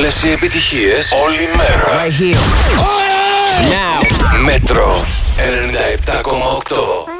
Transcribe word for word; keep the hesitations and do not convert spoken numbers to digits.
Όλες οι επιτυχίες, όλη μέρα. Right here. Now. Μέτρο ενενήντα επτά κόμμα οκτώ.